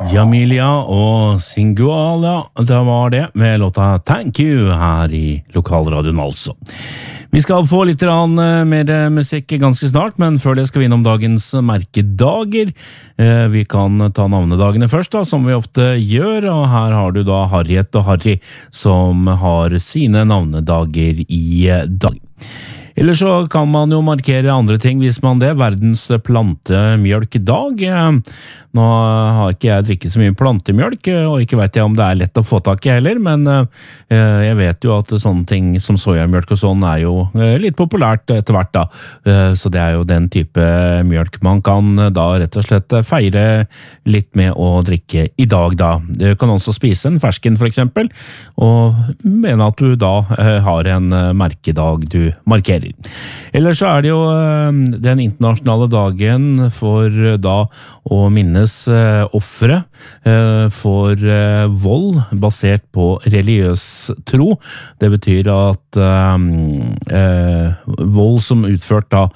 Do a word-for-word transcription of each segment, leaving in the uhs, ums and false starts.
Jamilia og Singuala, det var det med låta Thank You her i lokalradioen altså. Vi skal få litt mer musikk ganske snart, men før det skal vi innom dagens merkedager. Vi kan ta navnedagene først da, som vi ofte gjør, og her har du da Harriet og Harry som har sine navnedager i dag. Eller så kan man jo markere andre ting hvis man det. Verdens plantemjølkdag. Nå har ikke jeg drikket så mye plantemjølk, og ikke vet jeg om det er lett å få tak i heller, men jeg vet jo at sånne ting som sojamjølk og sånn er jo litt populært etter hvert da. Så det er jo den type mjølk man kan da rett og slett feire litt med å drikke i dag da. Du kan også spise en fersken for eksempel, og mene at du da har en merkedag du markerer. Eller så er det jo den internasjonale dagen for da å minnes offre for vold basert på religiøs tro. Det betyr at eh, vold som utført da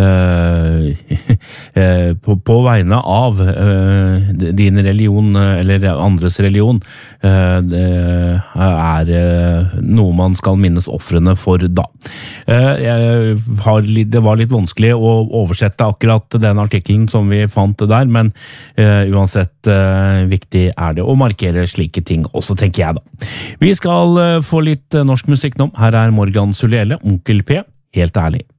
eh, på, på vegne av eh, din religion eller andres religion eh, det er eh, noe man skal minnes offrene for da. Eh, jeg har, det var litt vanskelig å oversette akkurat den artikkelen som vi fant der, men uh, uansett uh, viktig er det å markere slike ting også, tenker jeg da. Vi skal uh, få litt uh, norsk musikk nå. Her er Morgan Suliele, Onkel P, helt ærlig.